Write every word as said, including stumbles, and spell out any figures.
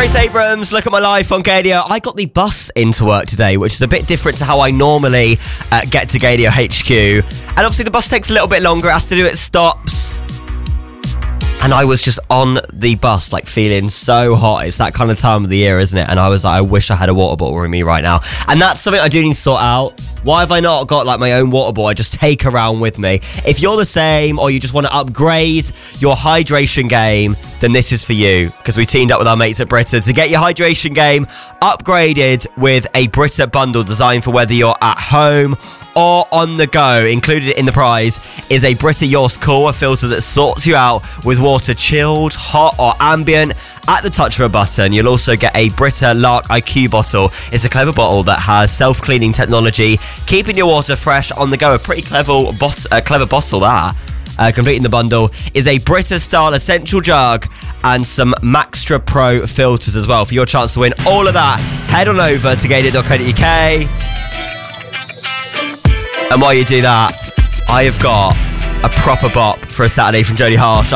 Grace Abrams, Look at My Life on Gaydio. I got the bus into work today, which is a bit different to how I normally uh, get to Gaydio H Q. And obviously the bus takes a little bit longer. It has to do its stops. And I was just on the bus, like, feeling so hot. It's that kind of time of the year, isn't it? And I was like, I wish I had a water bottle with me right now. And that's something I do need to sort out. Why have I not got, like, my own water bottle I just take around with me? If you're the same, or you just want to upgrade your hydration game, then this is for you. Because we teamed up with our mates at Brita to get your hydration game upgraded with a Brita bundle designed for whether you're at home or on the go. Included in the prize is a Brita Yours Cool, a filter that sorts you out with water chilled, hot or ambient at the touch of a button. You'll also get a Brita Lark I Q bottle. It's a clever bottle that has self-cleaning technology, keeping your water fresh on the go. A pretty clever, bot- uh, clever bottle that. Uh, completing the bundle is a Brita style essential jug and some Maxtra Pro filters as well. For your chance to win all of that, head on over to gaydio dot co dot uk. And while you do that, I have got a proper bop for a Saturday from Jodie Harsh.